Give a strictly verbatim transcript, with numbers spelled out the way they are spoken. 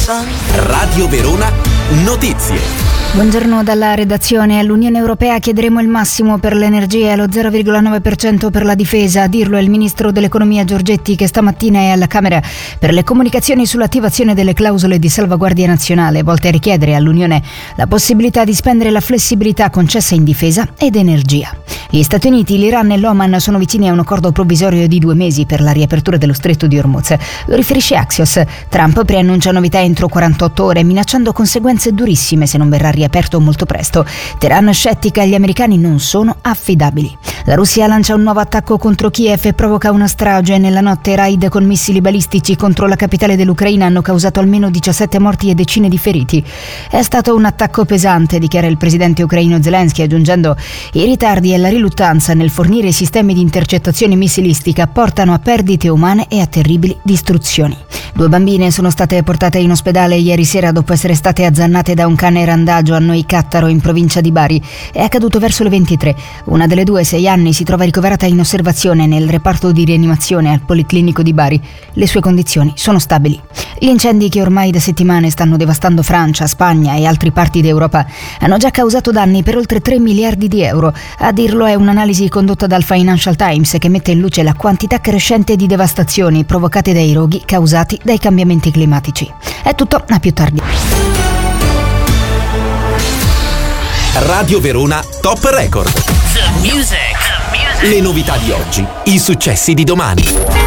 Radio Verona Notizie. Buongiorno dalla redazione. All'Unione Europea chiederemo il massimo per l'energia e lo zero virgola nove per cento per la difesa. A dirlo è il ministro dell'economia Giorgetti, che stamattina è alla Camera per le comunicazioni sull'attivazione delle clausole di salvaguardia nazionale volte a richiedere all'Unione la possibilità di spendere la flessibilità concessa in difesa ed energia. Gli Stati Uniti, l'Iran e l'Oman sono vicini a un accordo provvisorio di due mesi per la riapertura dello stretto di Hormuz. Lo riferisce Axios. Trump preannuncia novità entro quarantotto ore, minacciando conseguenze durissime se non verrà riaperto molto presto. Teheran scettica, gli americani non sono affidabili. La Russia lancia un nuovo attacco contro Kiev e provoca una strage. Nella notte raid con missili balistici contro la capitale dell'Ucraina hanno causato almeno diciassette morti e decine di feriti. È stato un attacco pesante, dichiara il presidente ucraino Zelensky, aggiungendo: i ritardi e la riluttanza nel fornire sistemi di intercettazione missilistica portano a perdite umane e a terribili distruzioni. Due bambine sono state portate in ospedale ieri sera dopo essere state azzannate da un cane randagio a Noicattaro, in provincia di Bari. È accaduto verso le ventitré. Una delle due, sei anni, si trova ricoverata in osservazione nel reparto di rianimazione al Policlinico di Bari. Le sue condizioni sono stabili. Gli incendi che ormai da settimane stanno devastando Francia, Spagna e altre parti d'Europa hanno già causato danni per oltre tre miliardi di euro. A dirlo è un'analisi condotta dal Financial Times, che mette in luce la quantità crescente di devastazioni provocate dai roghi causati dai cambiamenti climatici. È tutto, a più tardi. Radio Verona Top Record. The music. The music. Le novità di oggi, i successi di domani.